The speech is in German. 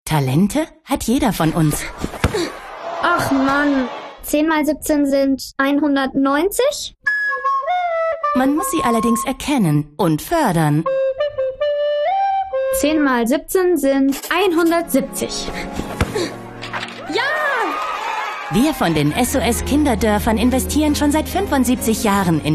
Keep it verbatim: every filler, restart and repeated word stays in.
Talente hat jeder von uns. Ach Mann, zehn mal siebzehn sind hundertneunzig? Man muss sie allerdings erkennen und fördern. zehn mal siebzehn sind hundertsiebzig. Ja! Wir von den S O S Kinderdörfern investieren schon seit fünfundsiebzig Jahren in